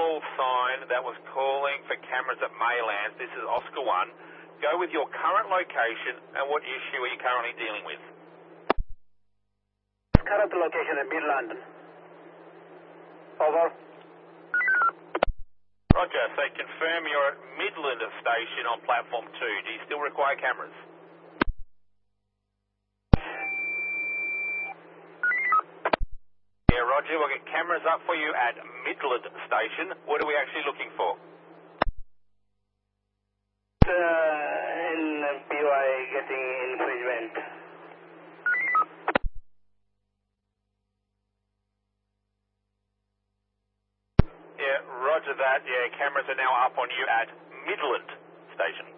call sign that was calling for cameras at Maylands. This is Oscar 1. Go with your current location and what issue are you currently dealing with? Current location in Mid-London. Over. Roger, so confirm you're at Midland Station on platform 2. Do you still require cameras? Yeah, Roger, we'll get cameras up for you at Midland Station. What are we actually looking for? In PY getting infringement. Yeah, roger that. Yeah, cameras are now up on you at Midland Station.